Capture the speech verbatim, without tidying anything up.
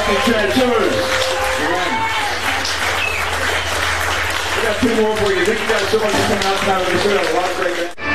and Chad Tillers. We got two more for you. Thank you guys so much for coming out tonight. We sure had a lot of great.